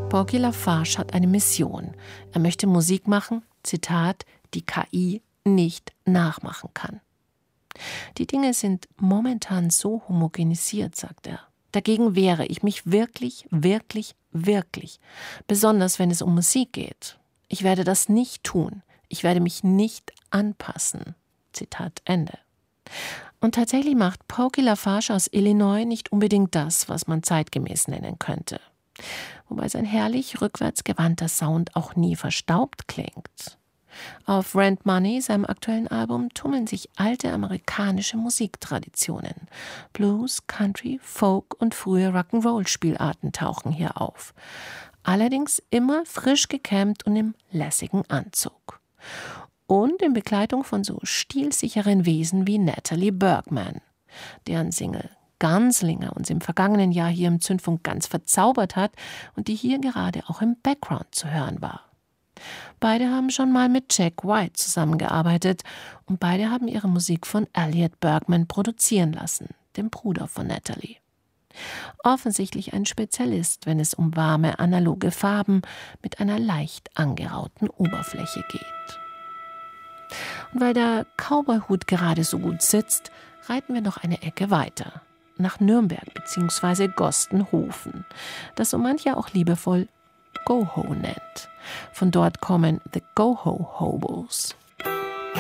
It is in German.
Porky Lafarge hat eine Mission. Er möchte Musik machen, Zitat, die KI nicht nachmachen kann. Die Dinge sind momentan so homogenisiert, sagt er. Dagegen wehre ich mich wirklich, wirklich, wirklich. Besonders wenn es um Musik geht. Ich werde das nicht tun. Ich werde mich nicht anpassen. Zitat Ende. Und tatsächlich macht Porky Lafarge aus Illinois nicht unbedingt das, was man zeitgemäß nennen könnte. Wobei sein herrlich rückwärtsgewandter Sound auch nie verstaubt klingt. Auf Rent Money, seinem aktuellen Album, tummeln sich alte amerikanische Musiktraditionen. Blues, Country, Folk und frühe Rock'n'Roll-Spielarten tauchen hier auf. Allerdings immer frisch gekämmt und im lässigen Anzug. Und in Begleitung von so stilsicheren Wesen wie Natalie Bergman, deren Single Gunslinger uns im vergangenen Jahr hier im Zündfunk ganz verzaubert hat und die hier gerade auch im Background zu hören war. Beide haben schon mal mit Jack White zusammengearbeitet und beide haben ihre Musik von Elliot Bergman produzieren lassen, dem Bruder von Natalie. Offensichtlich ein Spezialist, wenn es um warme, analoge Farben mit einer leicht angerauten Oberfläche geht. Und weil der Cowboy-Hut gerade so gut sitzt, reiten wir noch eine Ecke weiter. Nach Nürnberg bzw. Gostenhofen, das so mancher auch liebevoll Goho nennt. Von dort kommen The Goho Hobos.